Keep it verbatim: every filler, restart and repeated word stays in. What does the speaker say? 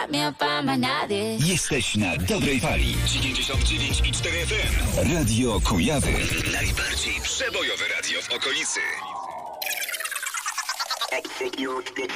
Jesteś na dobrej fali. dziewięćdziesiąt dziewięć i cztery F M. Radio Kujawy. Najbardziej przebojowe radio w okolicy.